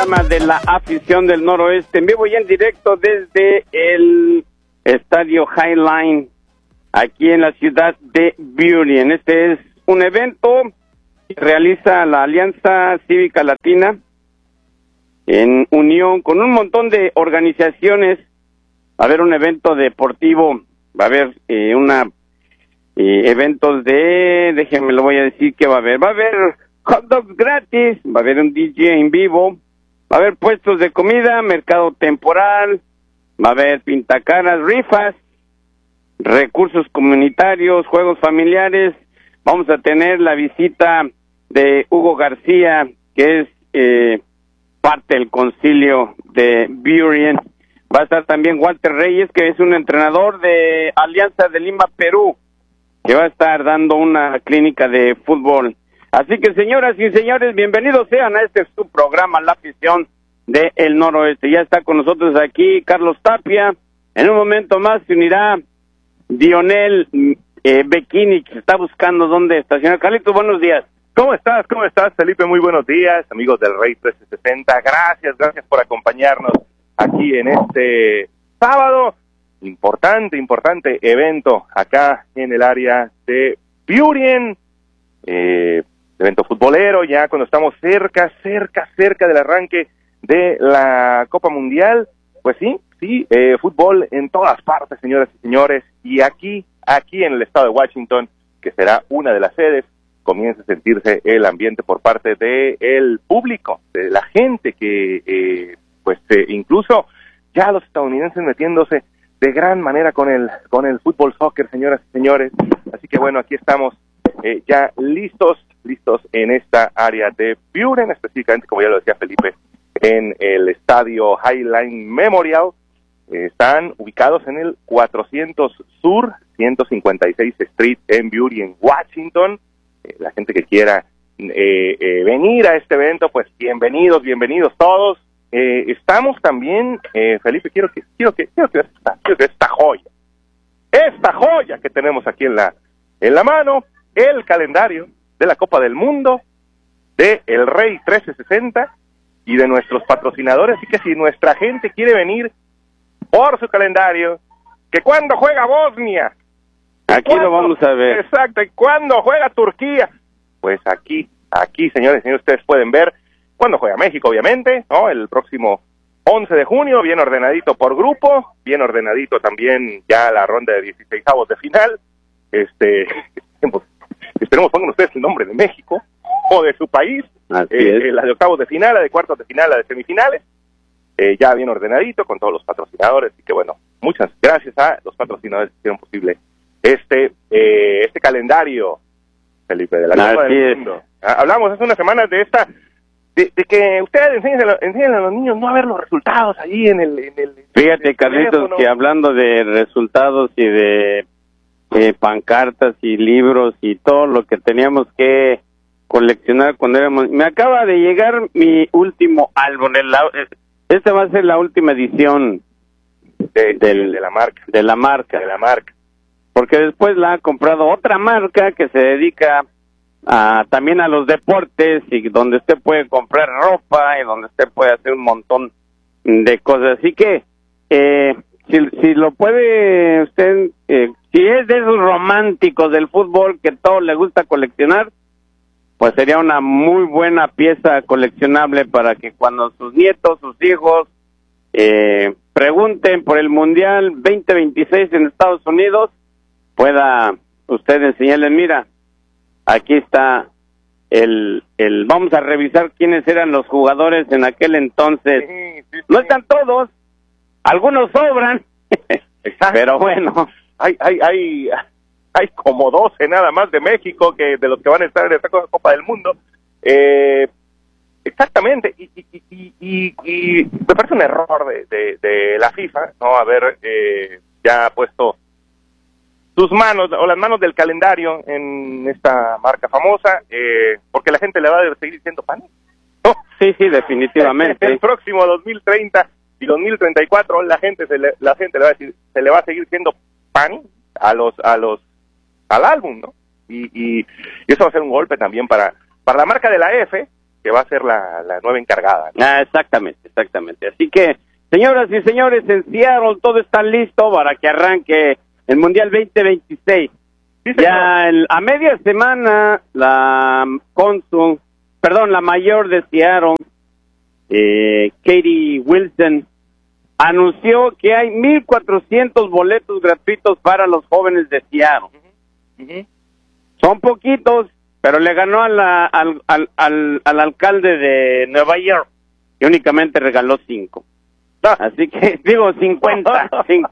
programa de la afición del noroeste, en vivo y en directo desde el estadio Highline, aquí en la ciudad de Burien. Este es un evento que realiza la Alianza Cívica Latina en unión con un montón de organizaciones. Va a haber un evento deportivo, va a haber eventos déjenme lo voy a decir que va a haber hot dogs gratis, va a haber un DJ en vivo, va a haber puestos de comida, mercado temporal, va a haber pintacaras, rifas, recursos comunitarios, juegos familiares. Vamos a tener la visita de Hugo García, que es parte del concilio de Burien. Va a estar también Walter Reyes, que es un entrenador de Alianza de Lima, Perú, que va a estar dando una clínica de fútbol. Así que, señoras y señores, bienvenidos sean a este su programa, La Afición del Noroeste. Ya está con nosotros aquí Carlos Tapia. En un momento más se unirá Dionel Bequini, que está buscando dónde estacionar. Carlitos, buenos días. ¿Cómo estás, Felipe? Muy buenos días, amigos del Rey 1360. Gracias por acompañarnos aquí en este sábado. Importante evento acá en el área de Burien. Evento futbolero, ya cuando estamos cerca del arranque de la Copa Mundial. Pues sí, fútbol en todas partes, señoras y señores, y aquí en el estado de Washington, que será una de las sedes, comienza a sentirse el ambiente por parte del público, de la gente que, incluso ya los estadounidenses metiéndose de gran manera con el fútbol soccer, señoras y señores. Así que bueno, aquí estamos ya listos en esta área de Burien, específicamente, como ya lo decía Felipe, en el estadio Highline Memorial. Están ubicados en el 400 Sur, 156 Street en Burien, Washington. La gente que quiera venir a este evento, pues bienvenidos todos. Estamos también, Felipe, quiero que esta joya que tenemos aquí en la mano, el calendario de la Copa del Mundo, de El Rey 1360 y de nuestros patrocinadores. Así que si nuestra gente quiere venir por su calendario, que cuando juega Bosnia, aquí lo vamos a ver. Exacto, y cuando juega Turquía, pues aquí, señores, ustedes pueden ver cuando juega México, obviamente, ¿no? El próximo 11 de junio, bien ordenadito por grupo, bien ordenadito también ya la ronda de 16avos de final. Esperemos pongan ustedes el nombre de México o de su país, la de octavos de final, la de cuartos de final, la de semifinales, ya bien ordenadito con todos los patrocinadores. Y que bueno, muchas gracias a los patrocinadores que hicieron posible este calendario, Felipe, de la Copa del Mundo. Hablamos hace unas semanas de que ustedes enseñen a los niños no a ver los resultados ahí en el Fíjate, Carlitos, que hablando de resultados y de pancartas y libros y todo lo que teníamos que coleccionar cuando éramos... Me acaba de llegar mi último álbum. Esta va a ser la última edición de la marca. Porque después la ha comprado otra marca que se dedica también a los deportes, y donde usted puede comprar ropa y donde usted puede hacer un montón de cosas. Así que si lo puede usted, si es de esos románticos del fútbol que todo le gusta coleccionar, pues sería una muy buena pieza coleccionable para que cuando sus nietos, sus hijos pregunten por el Mundial 2026 en Estados Unidos, pueda usted enseñarles: mira, aquí está vamos a revisar quiénes eran los jugadores en aquel entonces. Sí. No están todos, algunos sobran, pero bueno, hay como 12 nada más de México, que de los que van a estar en esta Copa del Mundo. Exactamente, y me parece un error de la FIFA no haber ya puesto sus manos o las manos del calendario en esta marca famosa, porque la gente le va a seguir diciendo pan, ¿no? Sí, definitivamente. El próximo 2030 y 2034 la gente le va a decir, se le va a seguir diciendo pan al álbum, ¿no? Y eso va a ser un golpe también para la marca de la F, que va a ser la nueva encargada, ¿no? Exactamente. Así que, señoras y señores, en Seattle todo está listo para que arranque el Mundial 2026. Sí, ya a media semana, la mayor de Seattle, Katie Wilson, anunció que hay 1,400 boletos gratuitos para los jóvenes de Seattle. Uh-huh. Son poquitos, pero le ganó al alcalde de Nueva York, que únicamente regaló 5. Así que, digo, 50.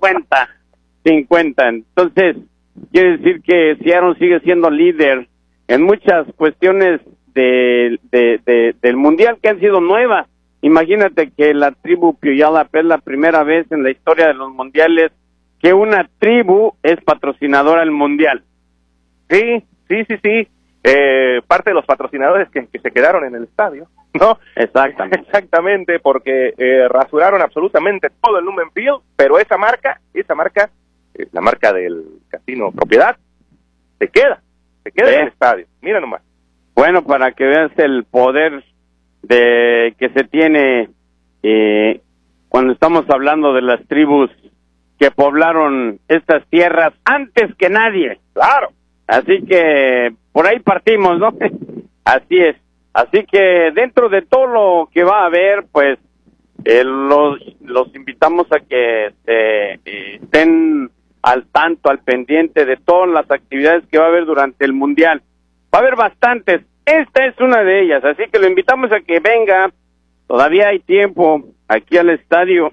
Entonces, quiere decir que Seattle sigue siendo líder en muchas cuestiones del Mundial que han sido nuevas. Imagínate que la tribu Puyallup es la primera vez en la historia de los mundiales que una tribu es patrocinadora del Mundial. Sí. Parte de los patrocinadores que se quedaron en el estadio, ¿no? Exactamente, porque rasuraron absolutamente todo el Lumen Field, pero esa marca, la marca del casino propiedad, se queda en el estadio. Mira nomás. Bueno, para que veas el poder que se tiene cuando estamos hablando de las tribus que poblaron estas tierras antes que nadie. Claro. Así que por ahí partimos, ¿no? Así es. Así que dentro de todo lo que va a haber, pues los invitamos a que estén al tanto, al pendiente de todas las actividades que va a haber durante el Mundial. Va a haber bastantes. Esta es una de ellas, así que lo invitamos a que venga. Todavía hay tiempo aquí al estadio.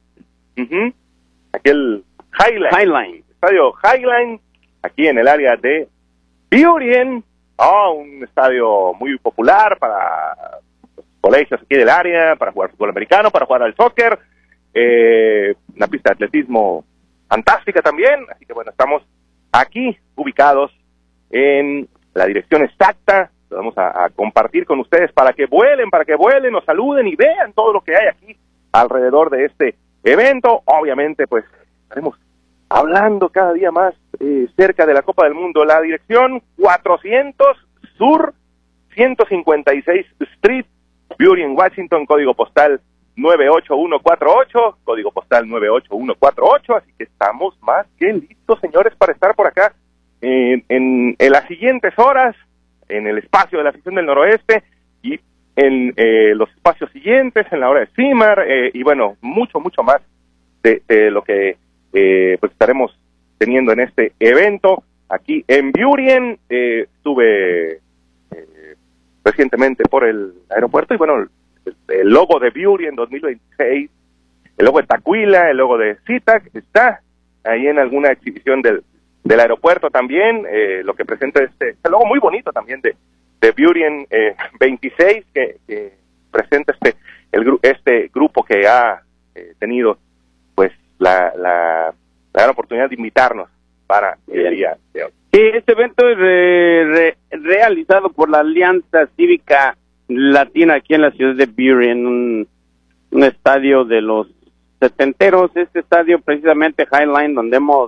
Aquí el Highline. Estadio Highline, aquí en el área de Burien. Un estadio muy popular para los colegios aquí del área, para jugar fútbol americano, para jugar al soccer. Una pista de atletismo fantástica también. Así que bueno, estamos aquí ubicados en la dirección exacta. Lo vamos a compartir con ustedes para que vuelen, nos saluden y vean todo lo que hay aquí alrededor de este evento. Obviamente, pues, estaremos hablando cada día más cerca de la Copa del Mundo. La dirección 400 Sur 156 Street, Burien, Washington, código postal 98148, código postal 98148, así que estamos más que listos, señores, para estar por acá en las siguientes horas, en el espacio de la sección del noroeste y en los espacios siguientes, en la hora de CIMAR, y bueno, mucho más de lo que pues estaremos teniendo en este evento aquí en Burien. Estuve recientemente por el aeropuerto y bueno, el logo de Burien 2026, el logo de Tacuila, el logo de SeaTac está ahí en alguna exhibición del aeropuerto también, lo que presenta este logo muy bonito también de Burien 26 que presenta este grupo que ha tenido pues la gran oportunidad de invitarnos para el día de hoy. Sí, este evento es realizado por la Alianza Cívica Latina aquí en la ciudad de Burien, un estadio de los setenteros, este estadio precisamente Highline, donde hemos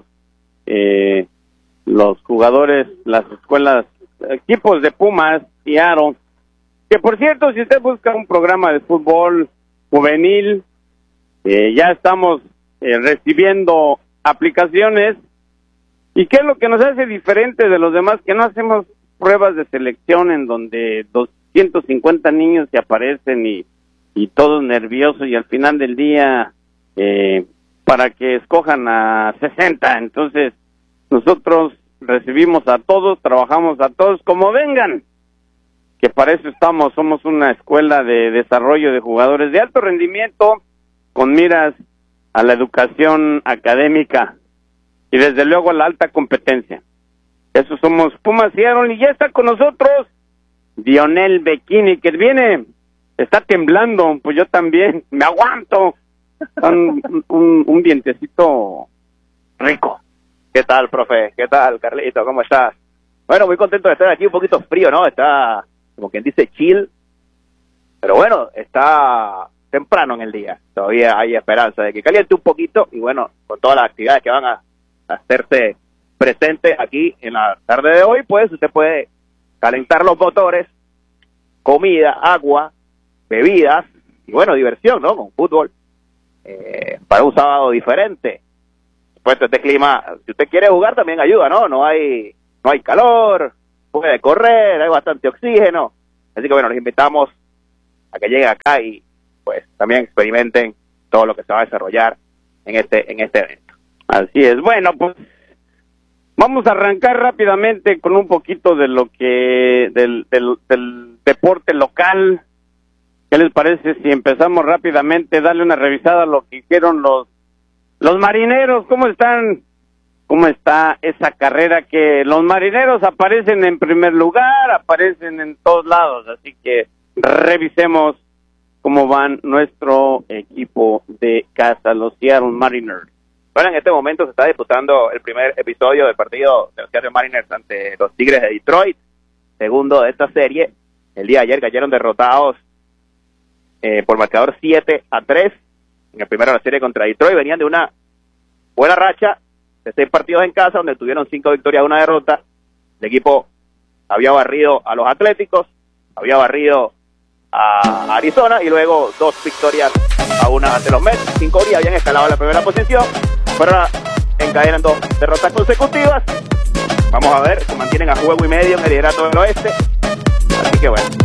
los jugadores, las escuelas, equipos de Pumas y Aro, que por cierto, si usted busca un programa de fútbol juvenil, ya estamos recibiendo aplicaciones. ¿Y qué es lo que nos hace diferente de los demás? Que no hacemos pruebas de selección en donde 250 niños se aparecen y todos nerviosos y al final del día para que escojan a 60. Entonces, nosotros recibimos a todos, trabajamos a todos como vengan, que para eso estamos. Somos una escuela de desarrollo de jugadores de alto rendimiento con miras a la educación académica y desde luego a la alta competencia. Eso somos Pumas Seattle, y ya está con nosotros Dionel Bikini, que viene, está temblando, pues yo también, me aguanto. Un vientecito rico. ¿Qué tal, profe? ¿Qué tal, Carlito? ¿Cómo estás? Bueno, muy contento de estar aquí, un poquito frío, ¿no? Está, como quien dice, chill, pero bueno, está temprano en el día. Todavía hay esperanza de que caliente un poquito y bueno, con todas las actividades que van a hacerse presentes aquí en la tarde de hoy, pues usted puede calentar los motores comida, agua, bebidas y bueno, diversión, ¿no? Con fútbol, para un sábado diferente. Pues este clima, si usted quiere jugar también ayuda, ¿no? No hay calor, puede correr, hay bastante oxígeno. Así que bueno, los invitamos a que lleguen acá y pues también experimenten todo lo que se va a desarrollar en este evento. Así es. Bueno, pues vamos a arrancar rápidamente con un poquito de lo que del deporte local. ¿Qué les parece si empezamos rápidamente? Darle una revisada a lo que hicieron los marineros. ¿Cómo están? ¿Cómo está esa carrera? Que los marineros aparecen en primer lugar, aparecen en todos lados. Así que revisemos cómo van nuestro equipo de casa, los Seattle Mariners. Bueno, en este momento se está disputando el primer episodio del partido de los Seattle Mariners ante los Tigres de Detroit, segundo de esta serie. El día de ayer cayeron derrotados por marcador 7-3 en el primero de la serie contra Detroit. Venían de una buena racha de 6 partidos en casa, donde tuvieron 5 victorias y 1 derrota. El equipo había barrido a los Atléticos, había barrido a Arizona y luego 2 victorias a 1 ante los Mets. 5 días habían escalado a la primera posición, pero ahora encadenan 2 derrotas consecutivas. Vamos a ver, se mantienen a juego y medio en el liderato del oeste. Así que bueno,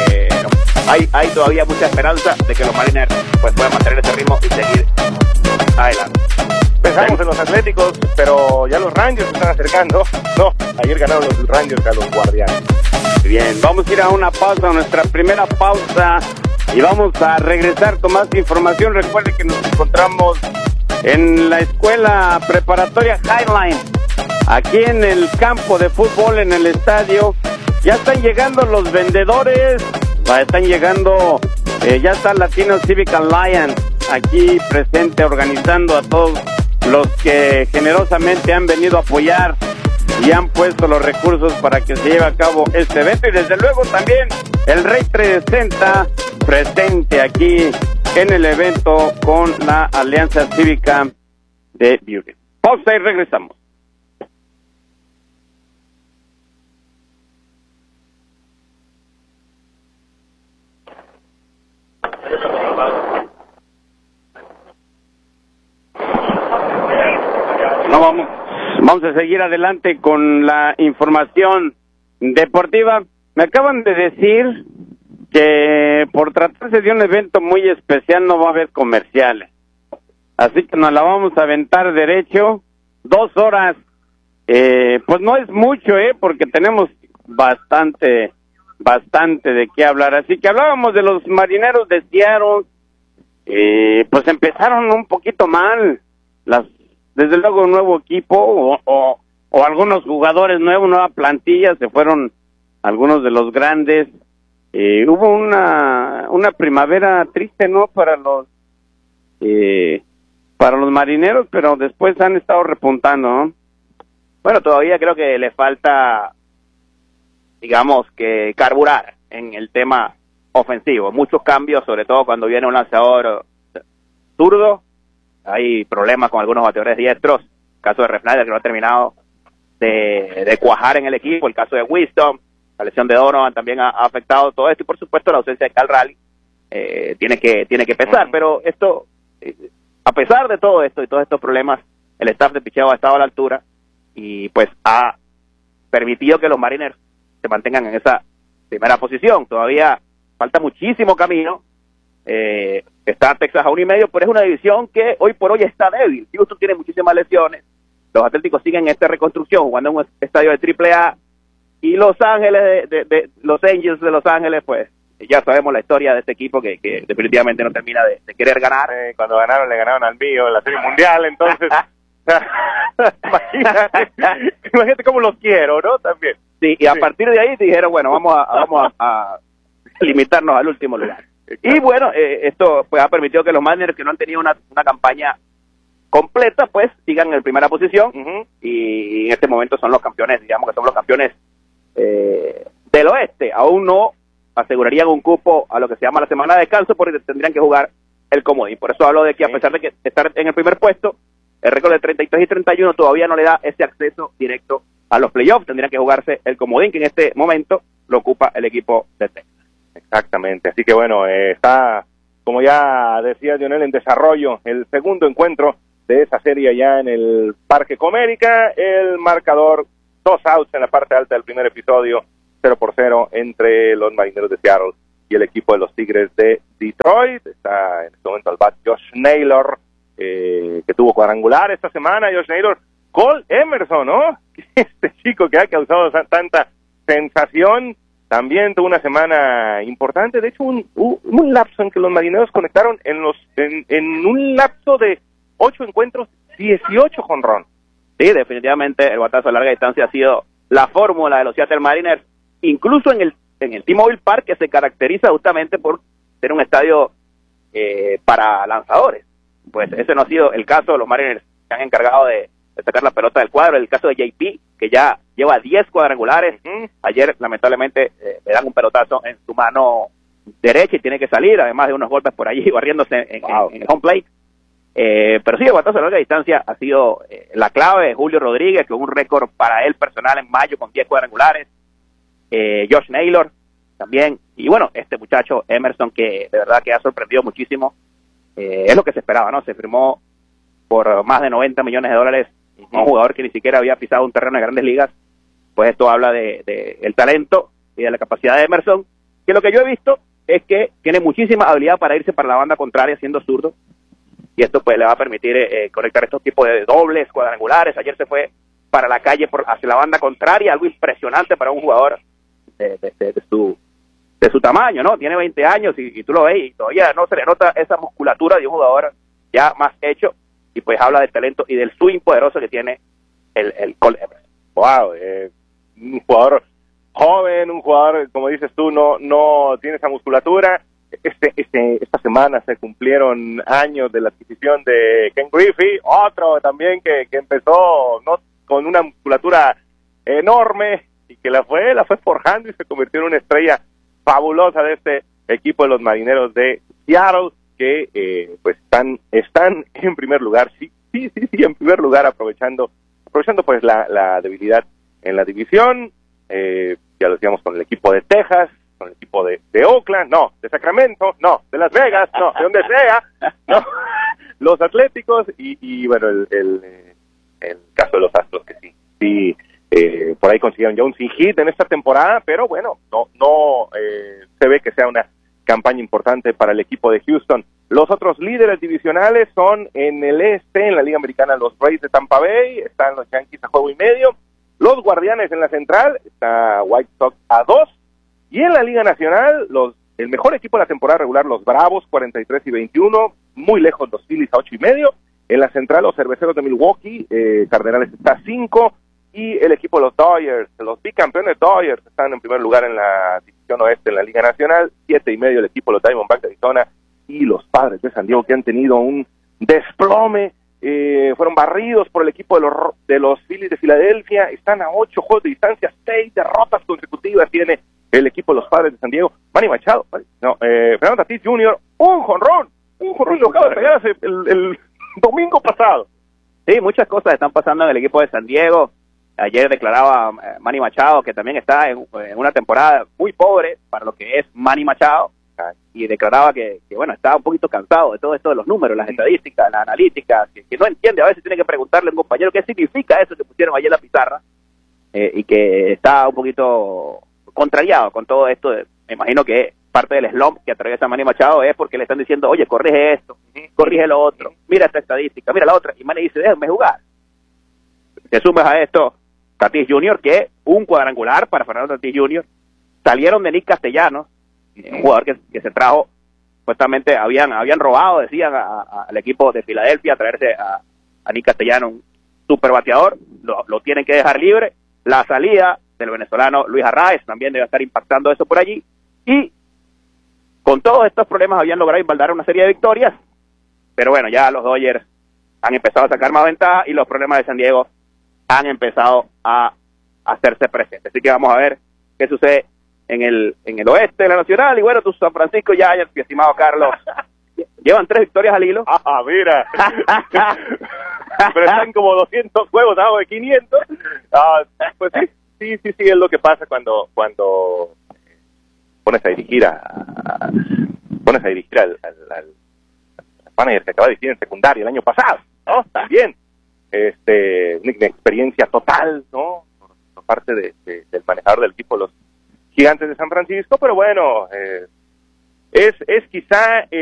hay todavía mucha esperanza de que los Mariners pues puedan mantener ese ritmo y seguir adelante. Pensamos en los Atléticos, pero ya los Rangers se están acercando. No, ayer ganaron los Rangers a los Guardianes. Bien, vamos a ir a una pausa, a nuestra primera pausa, y vamos a regresar con más información. Recuerden que nos encontramos en la escuela preparatoria Highline, aquí en el campo de fútbol, en el estadio. Ya están llegando los vendedores, están llegando, ya está Latino Civic Alliance aquí presente, organizando a todos los que generosamente han venido a apoyar y han puesto los recursos para que se lleve a cabo este evento. Y desde luego también el Rey 360 presente aquí en el evento con la Alianza Cívica de Beauty. Pausa y regresamos. Vamos a seguir adelante con la información deportiva. Me acaban de decir que por tratarse de un evento muy especial no va a haber comerciales. Así que nos la vamos a aventar derecho, 2 horas. Pues no es mucho, porque tenemos bastante de qué hablar. Así que hablábamos de los marineros de Seattle. Pues empezaron un poquito mal. Desde luego un nuevo equipo o algunos jugadores nuevos, nueva plantilla, se fueron algunos de los grandes. Hubo una primavera triste, ¿no? Para los marineros, pero después han estado repuntando, ¿no? Bueno, todavía creo que le falta, digamos, que carburar en el tema ofensivo. Muchos cambios, sobre todo cuando viene un lanzador zurdo. Hay problemas con algunos bateadores diestros. El caso de Refsnyder, que no ha terminado de cuajar en el equipo. El caso de Wisdom, la lesión de Donovan también ha afectado todo esto. Y por supuesto la ausencia de Cal Raleigh tiene que pesar. Pero esto, a pesar de todo esto y todos estos problemas, el staff de picheo ha estado a la altura y pues ha permitido que los Mariners se mantengan en esa primera posición. Todavía falta muchísimo camino. Está Texas a 1.5, pero es una división que hoy por hoy está débil. Houston tiene muchísimas lesiones. Los Atléticos siguen esta reconstrucción, jugando en un estadio de AAA. Y Los Ángeles, de los Angels de Los Ángeles, pues ya sabemos la historia de este equipo que definitivamente no termina de querer ganar. Cuando ganaron, le ganaron al mío en la Serie Mundial, entonces... imagínate cómo los quiero, ¿no? También. Sí, y a partir de ahí dijeron, bueno, vamos a limitarnos al último lugar. Y bueno, esto pues ha permitido que los Mariners, que no han tenido una campaña completa, pues sigan en primera posición. Y en este momento son los campeones, digamos que son los campeones del oeste. Aún no asegurarían un cupo a lo que se llama la semana de descanso, porque tendrían que jugar el comodín. Por eso hablo de que a pesar de que estar en el primer puesto, el récord de 33 y 31 todavía no le da ese acceso directo a los playoffs. Tendrían que jugarse el comodín, que en este momento lo ocupa el equipo de Texas. Exactamente, así que bueno, está, como ya decía Lionel, en desarrollo el segundo encuentro de esa serie allá en el Parque Comérica. El marcador, 2 outs en la parte alta del primer episodio, 0-0 entre los Marineros de Seattle y el equipo de los Tigres de Detroit. Está en este momento al bat Josh Naylor, que tuvo cuadrangular esta semana. Josh Naylor, Cole Emerson, ¿no? Este chico que ha causado tanta sensación, también tuvo una semana importante. De hecho, un lapso en que los Marineros conectaron en un lapso de 8 encuentros, 18 jonrón. Sí, definitivamente el batazo a larga distancia ha sido la fórmula de los Seattle Mariners, incluso en el T-Mobile Park, que se caracteriza justamente por ser un estadio para lanzadores. Pues ese no ha sido el caso de los Mariners, que han encargado de sacar la pelota del cuadro. El caso de JP, que ya lleva 10 cuadrangulares. Ayer, lamentablemente, le dan un pelotazo en su mano derecha y tiene que salir, además de unos golpes por allí barriéndose en el home plate. Pero sí, el batazo a larga distancia ha sido la clave de Julio Rodríguez, con un récord para él personal en mayo con 10 cuadrangulares. Josh Naylor también, y bueno, este muchacho Emerson, que de verdad que ha sorprendido muchísimo. Es lo que se esperaba, ¿no? Se firmó por más de $90 millones, un jugador que ni siquiera había pisado un terreno de Grandes Ligas. Pues esto habla de el talento y de la capacidad de Emerson, que lo que yo he visto es que tiene muchísima habilidad para irse para la banda contraria siendo zurdo, y esto pues le va a permitir conectar estos tipos de dobles, cuadrangulares. Ayer se fue para la calle hacia la banda contraria, algo impresionante para un jugador de su tamaño, ¿no? Tiene 20 años y tú lo ves y todavía no se le nota esa musculatura de un jugador ya más hecho, y pues habla del talento y del swing poderoso que tiene el Cole Emerson. Wow, un jugador joven, un jugador, como dices tú, no tiene esa musculatura. Esta semana se cumplieron años de la adquisición de Ken Griffey, otro también que empezó no con una musculatura enorme y que la fue forjando y se convirtió en una estrella fabulosa de este equipo de los Marineros de Seattle, que pues están en primer lugar, sí, en primer lugar, aprovechando pues la debilidad en la división. Ya lo decíamos, con el equipo de Texas, con el equipo de Oakland, no, de Sacramento, no, de Las Vegas, no, de donde sea, no, los Atléticos y bueno, el caso de los Astros, que sí, por ahí consiguieron ya un sin hit en esta temporada, pero bueno, no se ve que sea una campaña importante para el equipo de Houston. Los otros líderes divisionales son en el este, en la Liga Americana, los Rays de Tampa Bay, están los Yankees a 1.5 juegos, los Guardianes en la central, está White Sox a 2, y en la Liga Nacional, el mejor equipo de la temporada regular, los Bravos, 43-21, muy lejos los Phillies a 8.5, en la central los Cerveceros de Milwaukee, Cardenales está a 5, y el equipo de los Dodgers, los bicampeones Dodgers, están en primer lugar en la división oeste en la Liga Nacional, 7.5 el equipo de los Diamondbacks de Arizona, y los Padres de San Diego, que han tenido un desplome, fueron barridos por el equipo de los Phillies de Filadelfia, están a 8 juegos de distancia, 6 derrotas consecutivas tiene el equipo de los Padres de San Diego. Manny Machado, Fernando Tatis Jr., un jonrón lo acaba de pegar el domingo pasado. Sí, muchas cosas están pasando en el equipo de San Diego. Ayer declaraba Manny Machado que también está en una temporada muy pobre para lo que es Manny Machado, y declaraba que bueno, estaba un poquito cansado de todo esto de los números, las estadísticas, las analíticas, que no entiende. A veces tiene que preguntarle a un compañero qué significa eso que pusieron ayer en la pizarra, y que está un poquito contrariado con todo esto. Me imagino que parte del slump que atraviesa Manny Machado es porque le están diciendo, oye, corrige esto, corrige lo otro, mira esta estadística, mira la otra, y Manny dice, déjame jugar. Te sumas a esto Tatis Jr., que un cuadrangular para Fernando Tatis Jr., salieron de Nick Castellanos, un jugador que se trajo, supuestamente habían robado, decían, al equipo de Filadelfia, a traerse a Nick Castellanos, un super bateador, lo tienen que dejar libre. La salida del venezolano Luis Arraez también debe estar impactando eso por allí, y con todos estos problemas habían logrado embaldar una serie de victorias, pero bueno, ya los Dodgers han empezado a sacar más ventaja y los problemas de San Diego han empezado a hacerse presentes. Así que vamos a ver qué sucede en el oeste de la Nacional. Y bueno, tu San Francisco Giants, mi estimado Carlos, llevan 3 victorias al hilo. ¡Ah, mira! Pero están como 200 juegos abajo de 500. Pues sí, es lo que pasa cuando pones a dirigir al manager que acaba de dirigir en secundaria el año pasado, ¿no? También, una experiencia total, ¿no? Por parte del manejador del equipo, los Gigantes de San Francisco, pero bueno, es quizá